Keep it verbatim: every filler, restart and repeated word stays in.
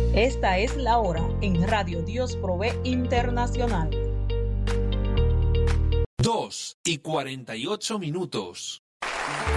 Esta es la hora en Radio Dios Provee Internacional. Dos y cuarenta y ocho minutos.